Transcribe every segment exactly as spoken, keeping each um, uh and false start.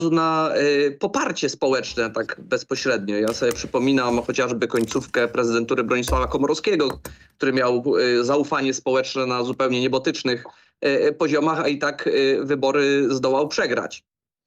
na y, poparcie społeczne tak bezpośrednio. Ja sobie przypominam chociażby końcówkę prezydentury Bronisława Komorowskiego, który miał y, zaufanie społeczne na zupełnie niebotycznych y, poziomach, a i tak y, wybory zdołał przegrać.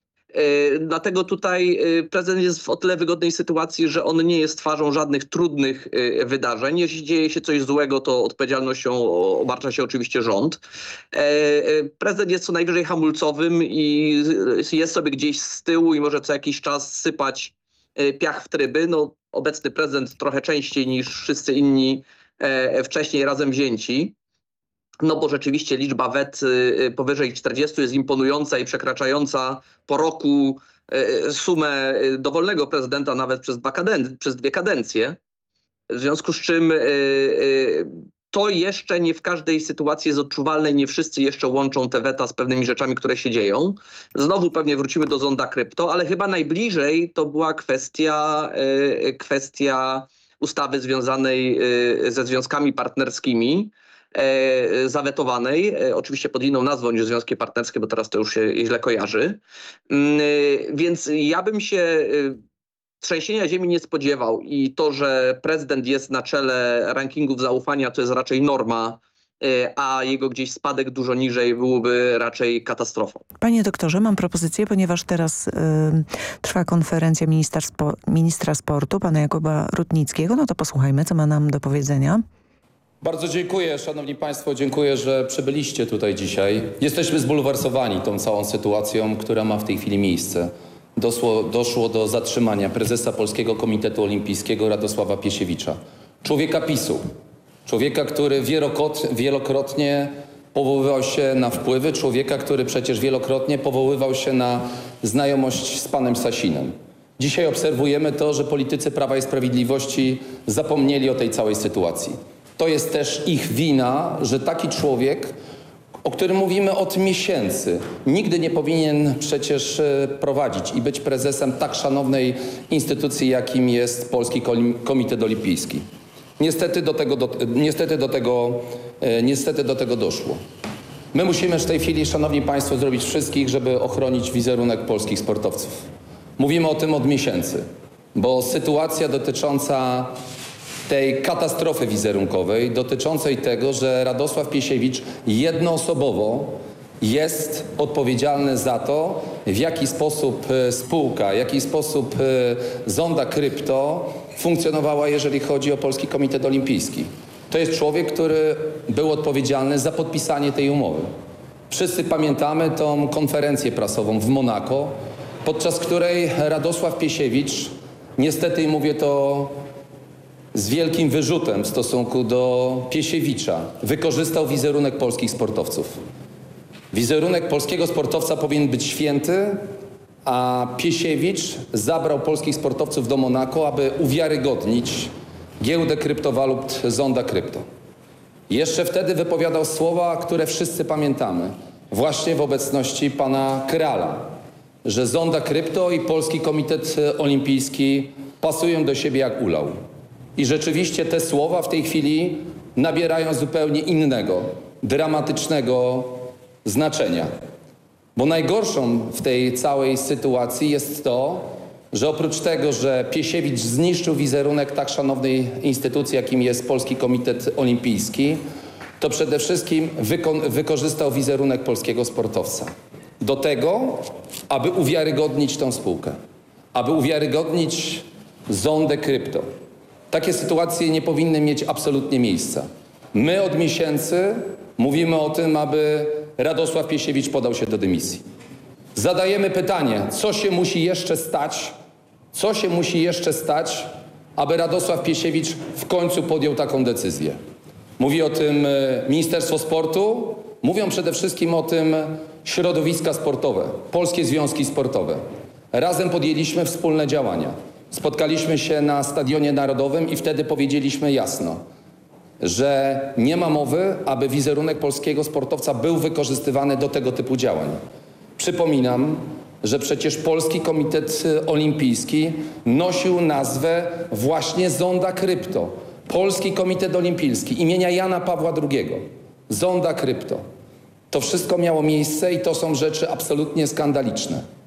Y, dlatego tutaj y, prezydent jest w o tyle wygodnej sytuacji, że on nie jest twarzą żadnych trudnych y, wydarzeń. Jeśli dzieje się coś złego, to odpowiedzialnością obarcza się oczywiście rząd. Y, y, prezydent jest co najwyżej hamulcowym i jest sobie gdzieś z tyłu i może co jakiś czas sypać y, piach w tryby. No, obecny prezydent trochę częściej niż wszyscy inni y, wcześniej razem wzięci. No bo rzeczywiście liczba wet y, powyżej czterdziestu jest imponująca i przekraczająca po roku y, sumę dowolnego prezydenta nawet przez, dwa kaden- przez dwie kadencje. W związku z czym y, y, to jeszcze nie w każdej sytuacji jest odczuwalne i nie wszyscy jeszcze łączą te weta z pewnymi rzeczami, które się dzieją. Znowu pewnie wrócimy do zonda krypto, ale chyba najbliżej to była kwestia, y, kwestia ustawy związanej y, ze związkami partnerskimi, E, zawetowanej, e, oczywiście pod inną nazwą niż związki partnerskie, bo teraz to już się źle kojarzy. Mm, e, więc ja bym się e, trzęsienia ziemi nie spodziewał i to, że prezydent jest na czele rankingów zaufania, to jest raczej norma, e, a jego gdzieś spadek dużo niżej byłoby raczej katastrofą. Panie doktorze, mam propozycję, ponieważ teraz y, trwa konferencja ministra, spo, ministra sportu, pana Jakuba Rutnickiego, no to posłuchajmy, co ma nam do powiedzenia. Bardzo dziękuję, szanowni państwo, dziękuję, że przybyliście tutaj dzisiaj. Jesteśmy zbulwersowani tą całą sytuacją, która ma w tej chwili miejsce. Doszło, doszło do zatrzymania prezesa Polskiego Komitetu Olimpijskiego Radosława Piesiewicza. Człowieka PiSu. Człowieka, który wielokrotnie powoływał się na wpływy. Człowieka, który przecież wielokrotnie powoływał się na znajomość z panem Sasinem. Dzisiaj obserwujemy to, że politycy Prawa i Sprawiedliwości zapomnieli o tej całej sytuacji. To jest też ich wina, że taki człowiek, o którym mówimy od miesięcy, nigdy nie powinien przecież prowadzić i być prezesem tak szanownej instytucji, jakim jest Polski Komitet Olimpijski. Niestety do tego, do, niestety do tego, niestety do tego doszło. My musimy w tej chwili, szanowni państwo, zrobić wszystkich, żeby ochronić wizerunek polskich sportowców. Mówimy o tym od miesięcy, bo sytuacja dotycząca tej katastrofy wizerunkowej, dotyczącej tego, że Radosław Piesiewicz jednoosobowo jest odpowiedzialny za to, w jaki sposób spółka, w jaki sposób zonda krypto funkcjonowała, jeżeli chodzi o Polski Komitet Olimpijski. To jest człowiek, który był odpowiedzialny za podpisanie tej umowy. Wszyscy pamiętamy tą konferencję prasową w Monako, podczas której Radosław Piesiewicz, niestety i mówię to z wielkim wyrzutem w stosunku do Piesiewicza, wykorzystał wizerunek polskich sportowców. Wizerunek polskiego sportowca powinien być święty, a Piesiewicz zabrał polskich sportowców do Monako, aby uwiarygodnić giełdę kryptowalut Zonda Krypto. Jeszcze wtedy wypowiadał słowa, które wszyscy pamiętamy, właśnie w obecności pana Krala, że Zonda Krypto i Polski Komitet Olimpijski pasują do siebie jak ulał. I rzeczywiście te słowa w tej chwili nabierają zupełnie innego, dramatycznego znaczenia. Bo najgorszą w tej całej sytuacji jest to, że oprócz tego, że Piesiewicz zniszczył wizerunek tak szanownej instytucji, jakim jest Polski Komitet Olimpijski, to przede wszystkim wyko- wykorzystał wizerunek polskiego sportowca do tego, aby uwiarygodnić tą spółkę, aby uwiarygodnić zondę krypto. Takie sytuacje nie powinny mieć absolutnie miejsca. My od miesięcy mówimy o tym, aby Radosław Piesiewicz podał się do dymisji. Zadajemy pytanie, co się musi jeszcze stać, co się musi jeszcze stać, aby Radosław Piesiewicz w końcu podjął taką decyzję. Mówi o tym Ministerstwo Sportu, mówią przede wszystkim o tym środowiska sportowe, polskie związki sportowe. Razem podjęliśmy wspólne działania. Spotkaliśmy się na Stadionie Narodowym i wtedy powiedzieliśmy jasno, że nie ma mowy, aby wizerunek polskiego sportowca był wykorzystywany do tego typu działań. Przypominam, że przecież Polski Komitet Olimpijski nosił nazwę właśnie Zonda Krypto. Polski Komitet Olimpijski imienia Jana Pawła drugiego. Zonda Krypto. To wszystko miało miejsce i to są rzeczy absolutnie skandaliczne.